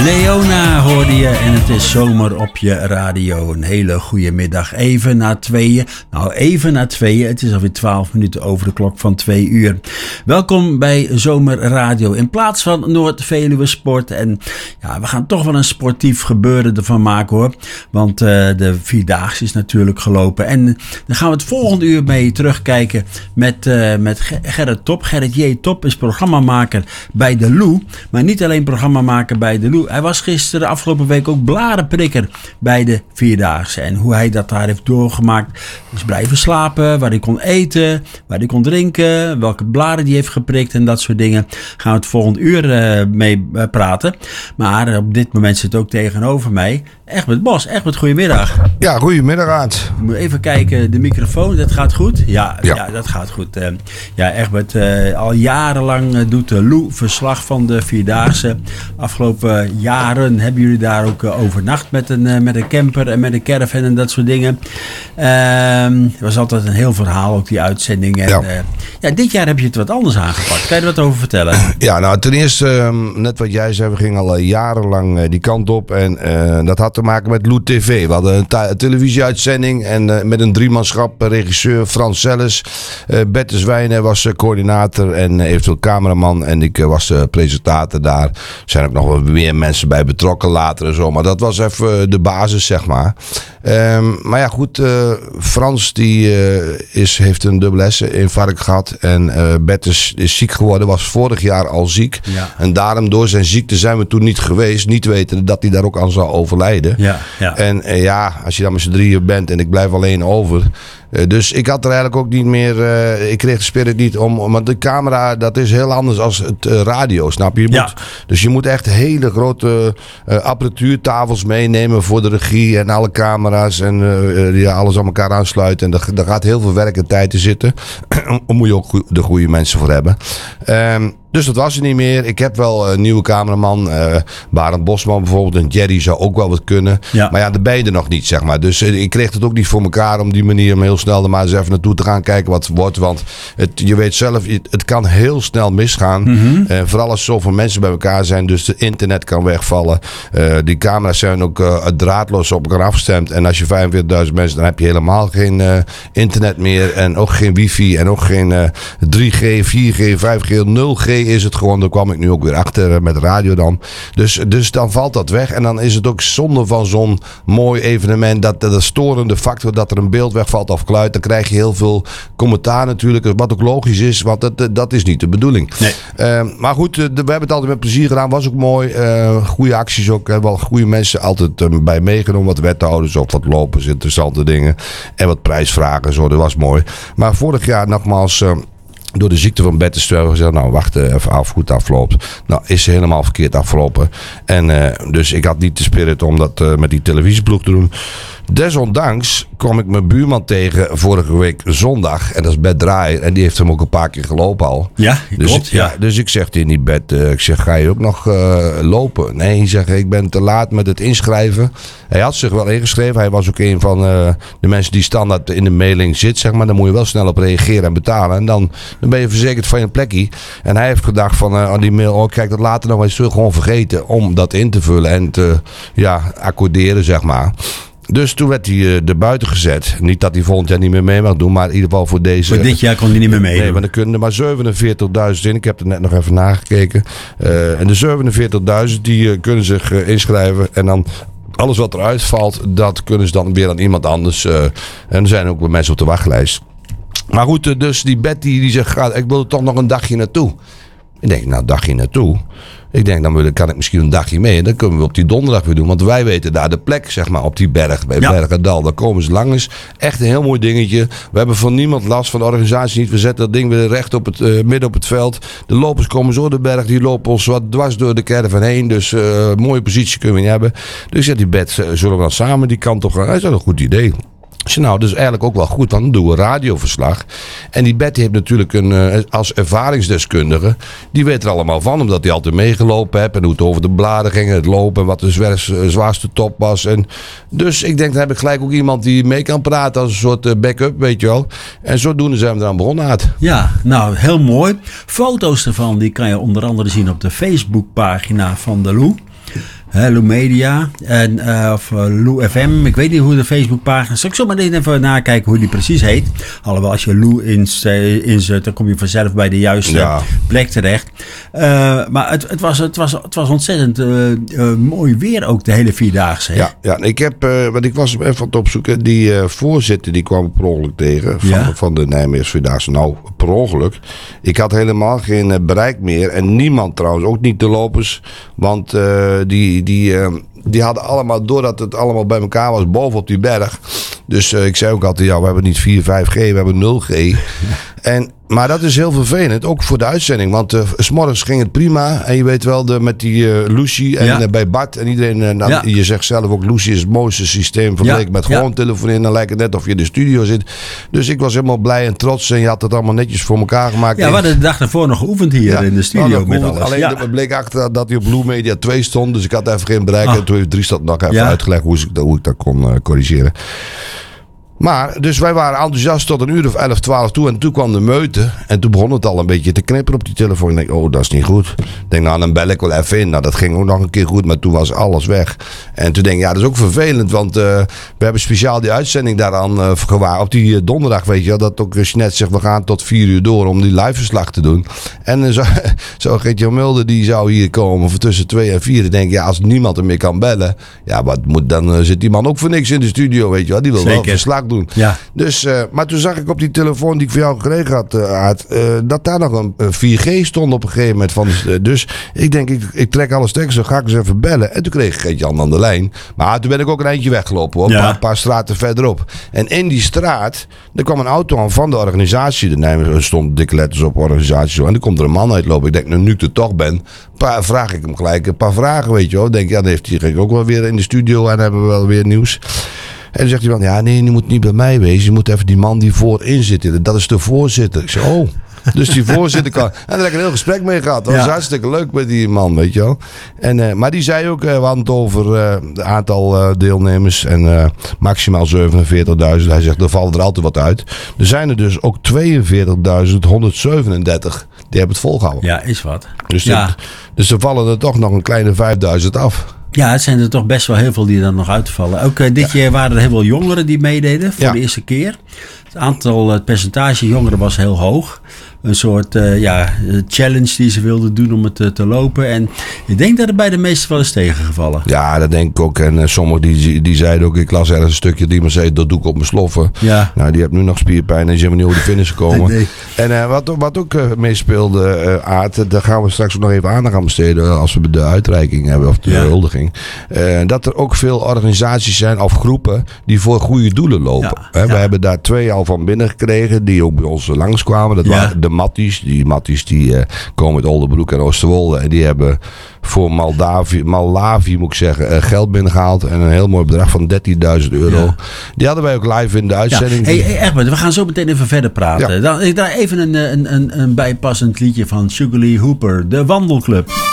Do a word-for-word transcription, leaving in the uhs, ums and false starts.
Leona hoorde je en het is zomer op je radio. Een hele goede middag. Even na tweeën. Nou, even na tweeën. Het is alweer twaalf minuten over de klok van twee uur. Welkom bij Zomer Radio. In plaats van Noord-Veluwe Sport. En ja, we gaan toch wel een sportief gebeuren ervan maken hoor. Want uh, de Vierdaagse is natuurlijk gelopen. En dan gaan we het volgende uur mee terugkijken met, uh, met Gerrit Top. Gerrit J. Top is programmamaker bij de Loo. Maar niet alleen programmamaker bij de Loo. Hij was gisteren, afgelopen week, ook blarenprikker bij de Vierdaagse. En hoe hij dat daar heeft doorgemaakt, is blijven slapen, waar hij kon eten, waar hij kon drinken, welke blaren hij heeft geprikt en dat soort dingen. Gaan we het volgende uur uh, mee uh, praten. Maar op dit moment zit ook tegenover mij Egbert Bos. Egbert, goedemiddag. Ja, goedemiddag Aad. Ik moet even kijken, de microfoon, dat gaat goed? Ja, ja. ja dat gaat goed. Uh, ja, Egbert, uh, al jarenlang uh, doet de Loo verslag van de Vierdaagse. Afgelopen jaren hebben jullie daar ook uh, overnacht met een, uh, met een camper en met een caravan en dat soort dingen. Uh, het was altijd een heel verhaal, ook die uitzending. En, ja. Uh, ja, dit jaar heb je het wat anders aangepakt. Kan je er wat over vertellen? Ja, nou ten eerste, um, net wat jij zei, we gingen al uh, jarenlang uh, die kant op. En uh, dat had te maken met Loo T V. We hadden een ta- televisieuitzending en uh, met een driemanschap, uh, regisseur Frans Selles. Uh, Bette Zwijnen was uh, coördinator en uh, eventueel cameraman. En ik uh, was de presentator daar. Er zijn ook nog wel meer mensen bij betrokken later en zo. Maar dat was even de basis, zeg maar. Um, maar ja, goed. Uh, Frans die uh, is, heeft een dubbele herseninfarct gehad. En uh, Bette is, is ziek geworden. Was vorig jaar al ziek. Ja. En daarom door zijn ziekte zijn we toen niet geweest. Niet weten dat hij daar ook aan zou overlijden. Ja, ja. En uh, ja, als je dan met z'n drieën bent en ik blijf alleen over. Uh, dus ik had er eigenlijk ook niet meer. Uh, ik kreeg de spirit niet om. Want de camera, dat is heel anders als het uh, radio, snap je? je moet, Ja. Dus je moet echt hele grote uh, apparatuurtafels meenemen voor de regie en alle camera's. En uh, ja, alles aan elkaar aansluiten. En daar, daar gaat heel veel werk en tijd in zitten. Daar moet je ook goe- de goede mensen voor hebben. Um, Dus dat was er niet meer. Ik heb wel een nieuwe cameraman. Uh, Barend Bosman bijvoorbeeld. En Jerry zou ook wel wat kunnen. Ja. Maar ja, de ben je er nog niet, zeg maar. Dus uh, ik kreeg het ook niet voor elkaar om die manier om heel snel er maar eens even naartoe te gaan kijken wat het wordt. Want het, je weet zelf, het, het kan heel snel misgaan. Mm-hmm. Uh, vooral als zoveel mensen bij elkaar zijn. Dus het internet kan wegvallen. Uh, die camera's zijn ook uh, draadloos op elkaar afgestemd. En als je vijfenveertigduizend mensen, dan heb je helemaal geen uh, internet meer. En ook geen wifi. En ook geen uh, drie G, vier G, vijf G, nul G. Is het gewoon, daar kwam ik nu ook weer achter met radio dan. Dus, dus dan valt dat weg. En dan is het ook zonde van zo'n mooi evenement, dat de storende factor, dat er een beeld wegvalt of geluid. Dan krijg je heel veel commentaar natuurlijk, wat ook logisch is, want dat, dat is niet de bedoeling. Nee. Uh, maar goed, uh, we hebben het altijd met plezier gedaan, was ook mooi. Uh, goede acties ook, uh, wel goede mensen altijd uh, bij meegenomen, wat wethouders of wat lopers, interessante dingen. En wat prijsvragen, zo, dat was mooi. Maar vorig jaar nogmaals... Uh, Door de ziekte van Bette hebben we gezegd, nou wacht even af hoe het afloopt. Nou is ze helemaal verkeerd afgelopen. En uh, dus ik had niet de spirit om dat uh, met die televisieploeg te doen. Desondanks kwam ik mijn buurman tegen vorige week zondag. En dat is Bert Draaier. En die heeft hem ook een paar keer gelopen al. Ja, dus, klopt. Ja. Ja, dus ik zeg tegen die Bert, uh, ik zeg, ga je ook nog uh, lopen? Nee, hij zegt, ik ben te laat met het inschrijven. Hij had zich wel ingeschreven. Hij was ook een van uh, de mensen die standaard in de mailing zit, zeg maar. Dan moet je wel snel op reageren en betalen. En dan, dan ben je verzekerd van je plekje. En hij heeft gedacht van uh, die mail, oh, kijk dat later nog eens gewoon vergeten om dat in te vullen en te ja, accorderen, zeg maar. Dus toen werd hij uh, er buiten gezet. Niet dat hij volgend jaar niet meer mee mag doen, maar in ieder geval voor deze... Voor dit jaar kon hij niet meer mee. Nee, maar er kunnen er maar zevenenveertigduizend in. Ik heb er net nog even nagekeken. Uh, en de zevenenveertigduizend die uh, kunnen zich uh, inschrijven. En dan alles wat eruit valt, dat kunnen ze dan weer aan iemand anders. Uh, en er zijn ook weer mensen op de wachtlijst. Maar goed, uh, dus die Betty die zegt, ik wil er toch nog een dagje naartoe. Ik denk, nou, dagje naartoe. Ik denk, dan kan ik misschien een dagje mee. En dan kunnen we op die donderdag weer doen. Want wij weten daar de plek, zeg maar, op die berg. Bij ja. Bergendal. Daar komen ze langs. Echt een heel mooi dingetje. We hebben van niemand last, van de organisatie niet. We zetten dat ding weer recht op het uh, midden op het veld. De lopers komen zo de berg. Die lopen ons wat dwars door de caravan heen. Dus uh, mooie positie kunnen we niet hebben. Dus ik zeg, die bed, uh, zullen we dan samen die kant op gaan? Dat is wel een goed idee. Dus nou, dat is eigenlijk ook wel goed, want dan doen we radioverslag. En die Betty heeft natuurlijk een, uh, als ervaringsdeskundige, die weet er allemaal van, omdat hij altijd meegelopen heeft en hoe het over de bladen ging, het lopen en wat de zwaarste, uh, zwaarste top was. En dus ik denk, dan heb ik gelijk ook iemand die mee kan praten als een soort uh, backup, weet je wel. En zodoende zijn we eraan begonnen, Aad. Ja, nou, heel mooi. Foto's ervan, die kan je onder andere zien op de Facebookpagina van de Loo. Hè, Lou Media en, uh, of uh, Lou F M. Ik weet niet hoe de Facebookpagina... Zal ik zo maar even nakijken hoe die precies heet. Alhoewel, als je Lou inzet, dan kom je vanzelf bij de juiste ja. plek terecht. Uh, maar het, het, was, het, was, het was ontzettend uh, uh, mooi weer ook de hele Vierdaagse. Hè? Ja, ja, ik heb, uh, want ik was even aan het opzoeken. Die uh, voorzitter die kwam per ongeluk tegen van, ja. van de Nijmeegse Vierdaagse. Nou, per ongeluk. Ik had helemaal geen uh, bereik meer. En niemand trouwens, ook niet de lopers. Want uh, die, die, uh, die hadden allemaal, doordat het allemaal bij elkaar was, bovenop die berg. Dus uh, ik zei ook altijd, ja, we hebben niet vier, vijf G, we hebben nul G. En, maar dat is heel vervelend, ook voor de uitzending. Want uh, 's morgens ging het prima. En je weet wel, de, met die uh, Lucie en ja. uh, bij Bart en iedereen. Uh, nou, ja. Je zegt zelf ook, Lucie is het mooiste systeem vergeleken ja. met gewoon ja. telefoneren. Dan lijkt het net of je in de studio zit. Dus ik was helemaal blij en trots. En je had het allemaal netjes voor elkaar gemaakt. Ja, we hadden de dag ervoor nog geoefend hier ja. in de studio nou, met alles. Alleen ja. het bleek achter dat hij op Blue Media twee stond. Dus ik had even geen bereik. Ah. En toen heeft Dries dat nog even ja. uitgelegd hoe ik, hoe ik dat kon uh, corrigeren. Maar, dus wij waren enthousiast tot een uur of elf, twaalf toe. En toen kwam de meute. En toen begon het al een beetje te knipperen op die telefoon. Ik denk, oh, dat is niet goed. Ik denk, nou, dan bel ik wel even in. Nou, dat ging ook nog een keer goed. Maar toen was alles weg. En toen denk ik, ja, dat is ook vervelend. Want uh, we hebben speciaal die uitzending daaraan uh, gewaar. Op die uh, donderdag, weet je wel. Dat ook Jeanette zegt, we gaan tot vier uur door om die liveverslag te doen. En uh, zo, zo Geert-Jan Mulder, die zou hier komen voor tussen twee en vier. Ik denk, ja, als niemand hem meer kan bellen. Ja, wat moet, dan uh, zit die man ook voor niks in de studio, weet je wel. Die wil Zeker. wel verslag doen. Ja. Dus, uh, maar toen zag ik op die telefoon die ik voor jou gekregen had, uh, Aart, uh, dat daar nog een uh, vier G stond op een gegeven moment. Van, uh, dus ik denk, ik, ik trek alles tekst, zo ga ik eens even bellen. En toen kreeg ik Geert-Jan aan de lijn. Maar toen ben ik ook een eindje weggelopen, hoor, ja. een paar, paar straten verderop. En in die straat, er kwam een auto aan van de organisatie. De Nijmegen, er stond dikke letters op organisatie. Zo. En dan komt er een man uitlopen. Ik denk, nou, nu ik er toch ben, paar, vraag ik hem gelijk een paar vragen, weet je wel. Ik denk, ja, dan heeft hij ook wel weer in de studio en hebben we wel weer nieuws. En dan zegt hij van, ja, nee, je moet niet bij mij wezen. Je moet even die man die voorin zit. Dat is de voorzitter. Ik zeg, oh. Dus die voorzitter kan... En daar heb ik een heel gesprek mee gehad. Dat was ja. hartstikke leuk met die man, weet je wel. En, uh, maar die zei ook, uh, we hadden het over uh, het aantal uh, deelnemers. En uh, maximaal zevenenveertigduizend. Hij zegt, er valt er altijd wat uit. Er zijn er dus ook tweeënveertigduizend honderdzevenendertig die hebben het volgehouden. Ja, is wat. Dus, ja. het, dus er vallen er toch nog een kleine vijfduizend af. Ja, het zijn er toch best wel heel veel die er nog uitvallen. Ook uh, dit ja. jaar waren er heel veel jongeren die meededen voor ja. de eerste keer. Het aantal, het percentage jongeren was heel hoog. Een soort uh, ja, challenge die ze wilden doen om het uh, te lopen. En ik denk dat het bij de meesten wel is tegengevallen. Ja, dat denk ik ook. En uh, sommigen die, die zeiden ook, ik las ergens een stukje die maar zei, dat doe ik op mijn sloffen. Ja. Nou, die hebben nu nog spierpijn en ze hebben niet over de finish gekomen. Nee. En uh, wat, wat ook uh, meespeelde, uh, Aart, daar gaan we straks nog even aandacht aan besteden als we de uitreiking hebben of de ja. huldiging. Uh, dat er ook veel organisaties zijn of groepen die voor goede doelen lopen. Ja. He, we ja. hebben daar twee al van binnen gekregen die ook bij ons langskwamen. Dat ja. waren de Matties. Die Matties die uh, komen uit Oldenbroek en Oosterwolde. En die hebben voor Maldavi, Malawi, moet ik zeggen, uh, geld binnengehaald. En een heel mooi bedrag van dertienduizend euro. Ja. Die hadden wij ook live in de uitzending. Ja. Hey, hey Egbert, we gaan zo meteen even verder praten. Ja. Dan, ik daar even een, een, een, een bijpassend liedje van Sugar Lee Hooper. De Wandelclub.